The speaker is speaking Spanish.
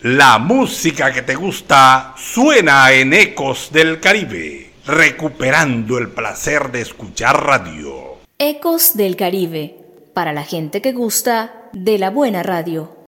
La música que te gusta suena en Ecos del Caribe, recuperando el placer de escuchar radio. Ecos del Caribe, para la gente que gusta de la buena radio.